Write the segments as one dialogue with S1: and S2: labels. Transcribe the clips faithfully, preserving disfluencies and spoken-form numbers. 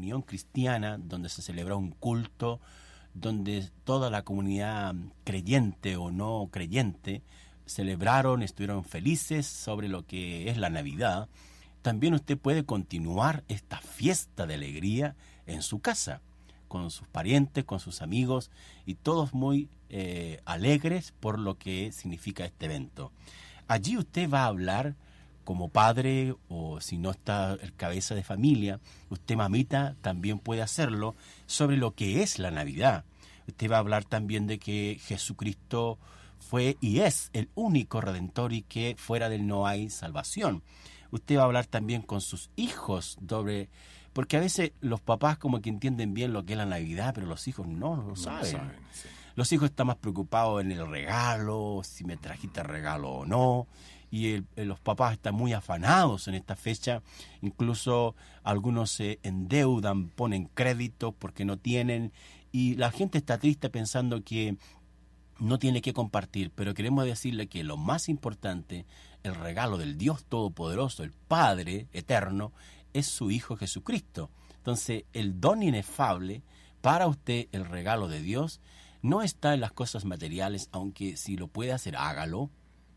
S1: comunión cristiana, donde se celebró un culto, donde toda la comunidad creyente o no creyente celebraron, estuvieron felices sobre lo que es la Navidad, también usted puede continuar esta fiesta de alegría en su casa, con sus parientes, con sus amigos, y todos muy eh, alegres por lo que significa este evento. Allí usted va a hablar como padre, o si no está el cabeza de familia, usted mamita también puede hacerlo, sobre lo que es la Navidad. Usted va a hablar también de que Jesucristo fue y es el único Redentor y que fuera de él no hay salvación. Usted va a hablar también con sus hijos, doble, porque a veces los papás como que entienden bien lo que es la Navidad, pero los hijos no, no lo saben. No saben sí. Los hijos están más preocupados en el regalo, si me trajiste regalo o no, y el, los papás están muy afanados en esta fecha, incluso algunos se endeudan, ponen créditos porque no tienen, y la gente está triste pensando que no tiene que compartir, pero queremos decirle que lo más importante, el regalo del Dios Todopoderoso, el Padre Eterno, es su Hijo Jesucristo. Entonces, el don inefable para usted, el regalo de Dios, no está en las cosas materiales, aunque si lo puede hacer, hágalo.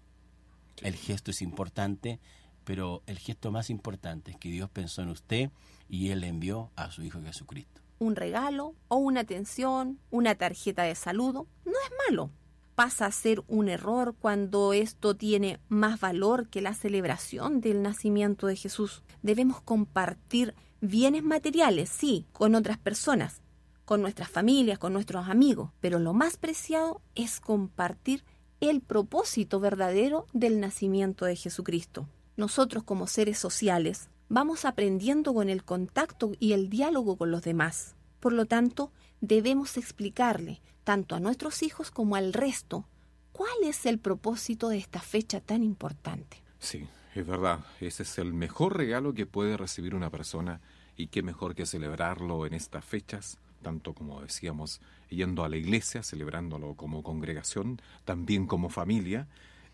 S1: El gesto es importante, pero el gesto más importante es que Dios pensó en usted y Él le envió a su Hijo Jesucristo.
S2: Un regalo o una atención, una tarjeta de saludo, no es malo. Pasa a ser un error cuando esto tiene más valor que la celebración del nacimiento de Jesús. Debemos compartir bienes materiales, sí, con otras personas, con nuestras familias, con nuestros amigos, pero lo más preciado es compartir el propósito verdadero del nacimiento de Jesucristo. Nosotros como seres sociales vamos aprendiendo con el contacto y el diálogo con los demás. Por lo tanto, debemos explicarle, tanto a nuestros hijos como al resto, cuál es el propósito de esta fecha tan importante.
S3: Sí, es verdad. Ese es el mejor regalo que puede recibir una persona, y qué mejor que celebrarlo en estas fechas, tanto como decíamos, yendo a la iglesia, celebrándolo como congregación, también como familia.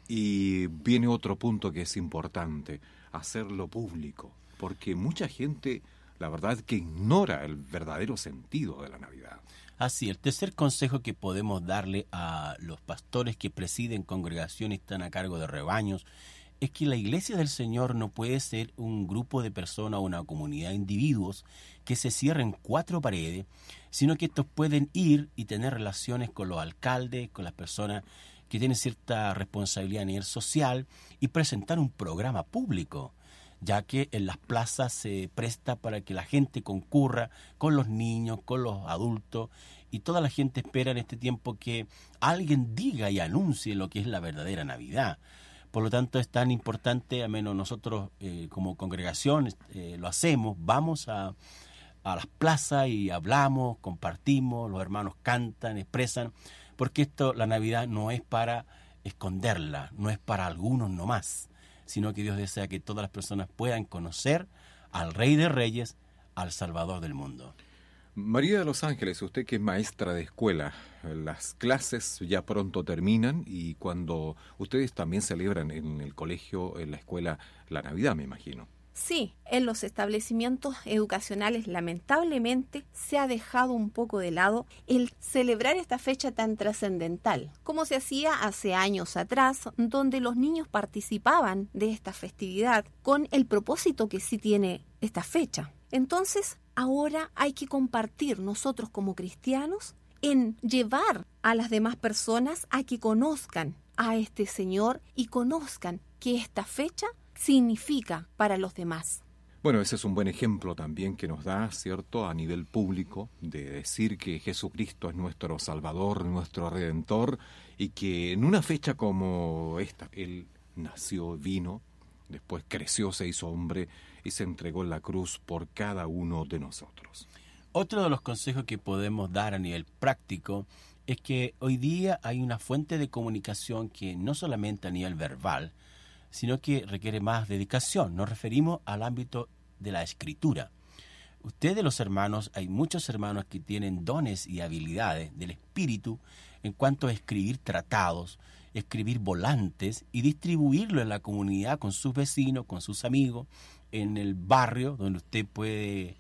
S3: Y viene otro punto que es importante, hacerlo público, porque mucha gente, la verdad, es que ignora el verdadero sentido de la Navidad.
S1: Así, el tercer consejo que podemos darle a los pastores que presiden congregaciones y están a cargo de rebaños es que la iglesia del Señor no puede ser un grupo de personas o una comunidad de individuos que se cierren en cuatro paredes, sino que estos pueden ir y tener relaciones con los alcaldes, con las personas que tienen cierta responsabilidad a nivel social y presentar un programa público, ya que en las plazas se presta para que la gente concurra con los niños, con los adultos, y toda la gente espera en este tiempo que alguien diga y anuncie lo que es la verdadera Navidad. Por lo tanto, es tan importante, al menos nosotros eh, como congregación eh, lo hacemos, vamos a, a las plazas y hablamos, compartimos, los hermanos cantan, expresan, porque esto, la Navidad no es para esconderla, no es para algunos nomás, sino que Dios desea que todas las personas puedan conocer al Rey de Reyes, al Salvador del mundo.
S3: María de los Ángeles, usted que es maestra de escuela, las clases ya pronto terminan y cuando ustedes también celebran en el colegio, en la escuela, la Navidad, me imagino.
S2: Sí, en los establecimientos educacionales lamentablemente se ha dejado un poco de lado el celebrar esta fecha tan trascendental, como se hacía hace años atrás, donde los niños participaban de esta festividad con el propósito que sí tiene esta fecha. Entonces, ahora hay que compartir nosotros como cristianos en llevar a las demás personas a que conozcan a este Señor y conozcan que esta fecha significa para los demás.
S3: Bueno, ese es un buen ejemplo también que nos da, ¿cierto?, a nivel público, de decir que Jesucristo es nuestro Salvador, nuestro Redentor, y que en una fecha como esta, Él nació, vino, después creció, se hizo hombre y se entregó en la cruz por cada uno de nosotros.
S1: Otro de los consejos que podemos dar a nivel práctico es que hoy día hay una fuente de comunicación que no solamente a nivel verbal, sino que requiere más dedicación. Nos referimos al ámbito de la escritura. Ustedes, los hermanos, hay muchos hermanos que tienen dones y habilidades del espíritu en cuanto a escribir tratados, escribir volantes y distribuirlo en la comunidad con sus vecinos, con sus amigos, en el barrio donde usted puede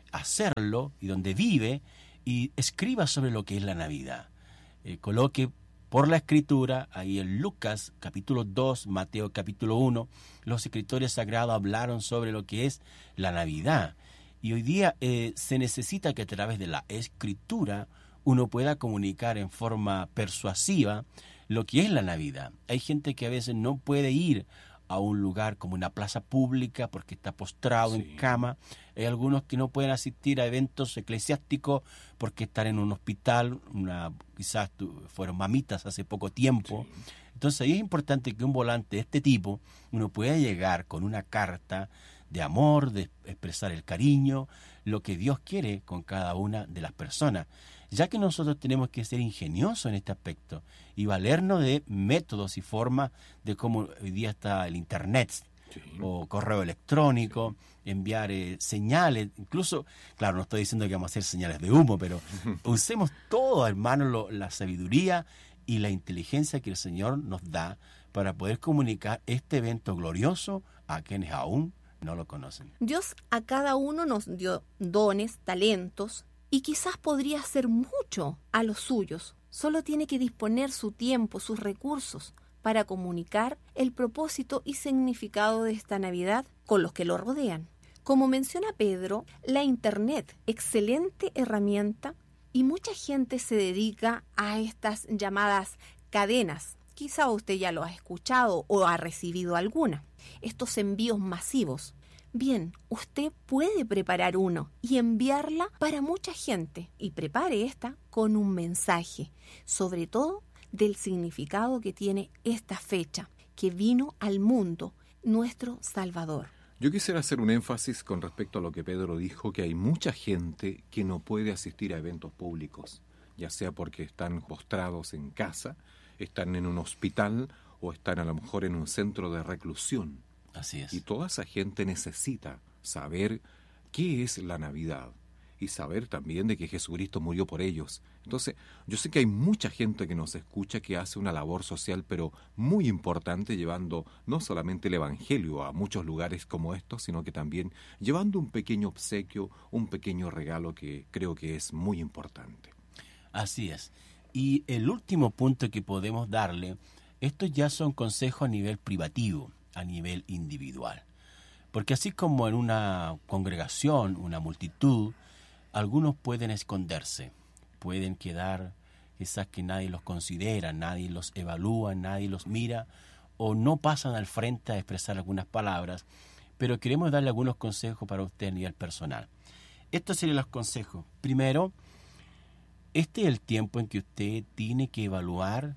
S1: hacerlo y donde vive y escriba sobre lo que es la Navidad. Eh, coloque por la Escritura, ahí en Lucas capítulo dos, Mateo capítulo uno, los escritores sagrados hablaron sobre lo que es la Navidad. Y hoy día eh, se necesita que a través de la Escritura uno pueda comunicar en forma persuasiva lo que es la Navidad. Hay gente que a veces no puede ir a un lugar como una plaza pública porque está postrado sí. en cama. Hay algunos que no pueden asistir a eventos eclesiásticos porque están en un hospital, una, quizás tu, fueron mamitas hace poco tiempo. Sí. Entonces ahí es importante que un volante de este tipo uno pueda llegar con una carta de amor, de expresar el cariño, lo que Dios quiere con cada una de las personas. Ya que nosotros tenemos que ser ingeniosos en este aspecto y valernos de métodos y formas de cómo hoy día está el Internet sí. o correo electrónico, sí. enviar eh, señales, incluso, claro, no estoy diciendo que vamos a hacer señales de humo, pero usemos todo, hermano, lo, la sabiduría y la inteligencia que el Señor nos da para poder comunicar este evento glorioso a quienes aún no lo conocen.
S2: Dios a cada uno nos dio dones, talentos, y quizás podría hacer mucho a los suyos. Solo tiene que disponer su tiempo, sus recursos, para comunicar el propósito y significado de esta Navidad con los que lo rodean. Como menciona Pedro, la Internet, excelente herramienta, y mucha gente se dedica a estas llamadas cadenas. Quizá usted ya lo ha escuchado o ha recibido alguna. Estos envíos masivos. Bien, usted puede preparar uno y enviarla para mucha gente y prepare esta con un mensaje, sobre todo del significado que tiene esta fecha, que vino al mundo nuestro Salvador.
S3: Yo quisiera hacer un énfasis con respecto a lo que Pedro dijo, que hay mucha gente que no puede asistir a eventos públicos, ya sea porque están postrados en casa, están en un hospital o están a lo mejor en un centro de reclusión.
S1: Así es.
S3: Y toda esa gente necesita saber qué es la Navidad y saber también de que Jesucristo murió por ellos. Entonces, yo sé que hay mucha gente que nos escucha que hace una labor social, pero muy importante, llevando no solamente el Evangelio a muchos lugares como estos, sino que también llevando un pequeño obsequio, un pequeño regalo que creo que es muy importante.
S1: Así es. Y el último punto que podemos darle, estos ya son consejos a nivel privativo, a nivel individual. Porque así como en una congregación, una multitud, algunos pueden esconderse, pueden quedar quizás que nadie los considera, nadie los evalúa, nadie los mira, o no pasan al frente a expresar algunas palabras, pero queremos darle algunos consejos para usted a nivel personal. Estos serían los consejos. Primero, este es el tiempo en que usted tiene que evaluar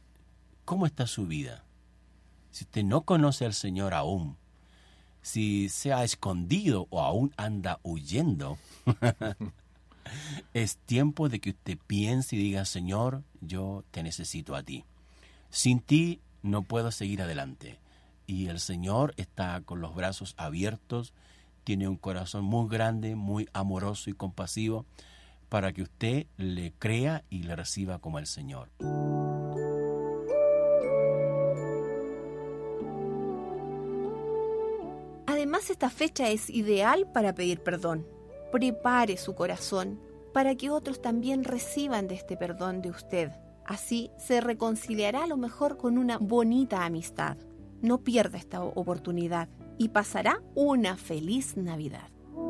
S1: cómo está su vida. Si usted no conoce al Señor aún, si se ha escondido o aún anda huyendo, es tiempo de que usted piense y diga, Señor, yo te necesito a ti. Sin ti no puedo seguir adelante. Y el Señor está con los brazos abiertos, tiene un corazón muy grande, muy amoroso y compasivo, para que usted le crea y le reciba como el Señor.
S2: Además, esta fecha es ideal para pedir perdón. Prepare su corazón para que otros también reciban de este perdón de usted. Así se reconciliará a lo mejor con una bonita amistad. No pierda esta oportunidad y pasará una feliz Navidad.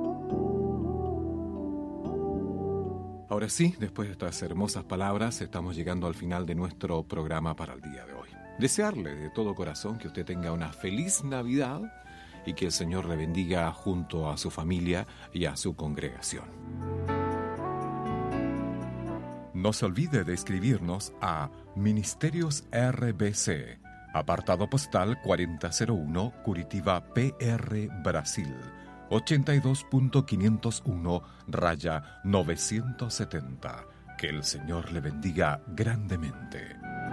S3: Ahora sí, después de estas hermosas palabras, estamos llegando al final de nuestro programa para el día de hoy. Desearle de todo corazón que usted tenga una feliz Navidad y que el Señor le bendiga junto a su familia y a su congregación. No se olvide de escribirnos a Ministerios R B C, apartado postal cuarenta cero uno, Curitiba, P R, Brasil, ochenta y dos punto quinientos uno, raya novecientos setenta. Que el Señor le bendiga grandemente.